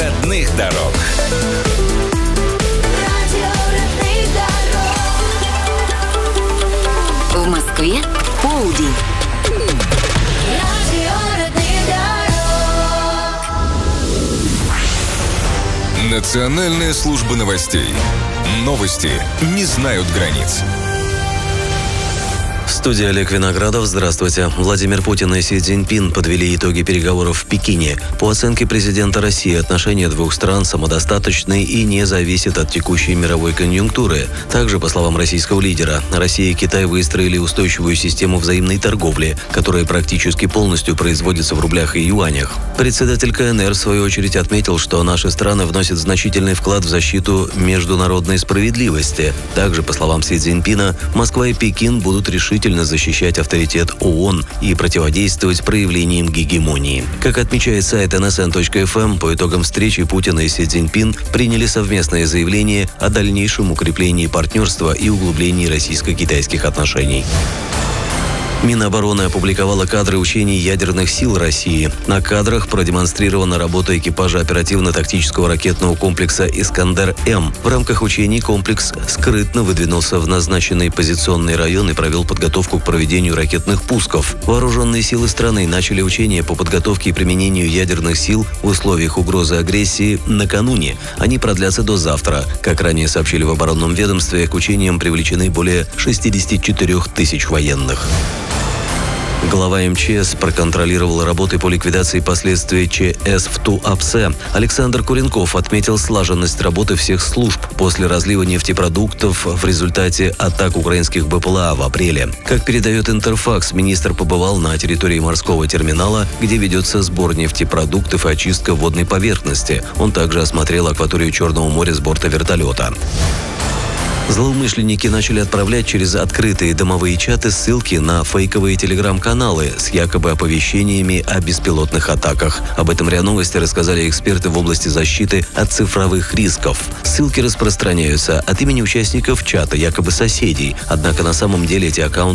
родных дорог. В Москве полдень. Национальная служба новостей. Новости не знают границ. В студии Олег Виноградов. Здравствуйте. Владимир Путин и Си Цзиньпин подвели итоги переговоров в Пекине. По оценке президента России, отношения двух стран самодостаточны и не зависят от текущей мировой конъюнктуры. Также, по словам российского лидера, Россия и Китай выстроили устойчивую систему взаимной торговли, которая практически полностью производится в рублях и юанях. Председатель КНР, в свою очередь, отметил, что наши страны вносят значительный вклад в защиту международной справедливости. Также, по словам Си Цзиньпина, Москва и Пекин будут решительно защищать авторитет ООН и противодействовать проявлениям гегемонии. Как отмечает сайт nsn.fm, по итогам встречи Путин и Си Цзиньпин приняли совместное заявление о дальнейшем укреплении партнерства и углублении российско-китайских отношений. Минобороны опубликовала кадры учений ядерных сил России. На кадрах продемонстрирована работа экипажа оперативно-тактического ракетного комплекса «Искандер-М». В рамках учений комплекс скрытно выдвинулся в назначенный позиционный район и провел подготовку к проведению ракетных пусков. Вооруженные силы страны начали учения по подготовке и применению ядерных сил в условиях угрозы агрессии накануне. Они продлятся до завтра. Как ранее сообщили в оборонном ведомстве, к учениям привлечены более 64 тысяч военных. Глава МЧС проконтролировал работы по ликвидации последствий ЧС в Туапсе. Александр Куренков отметил слаженность работы всех служб после разлива нефтепродуктов в результате атак украинских БПЛА в апреле. Как передает Интерфакс, министр побывал на территории морского терминала, где ведется сбор нефтепродуктов и очистка водной поверхности. Он также осмотрел акваторию Черного моря с борта вертолета. Злоумышленники начали отправлять через открытые домовые чаты ссылки на фейковые телеграм-каналы с якобы оповещениями о беспилотных атаках. Об этом РИА Новости рассказали эксперты в области защиты от цифровых рисков. Ссылки распространяются от имени участников чата, якобы соседей. Однако на самом деле эти аккаунты